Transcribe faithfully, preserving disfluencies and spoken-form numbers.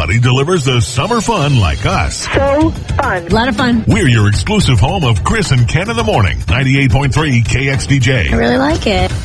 nobody delivers the summer fun like us. So fun. A lot of fun. We're your exclusive home of Chris and Ken in the morning. ninety-eight point three K X D J. I really like it.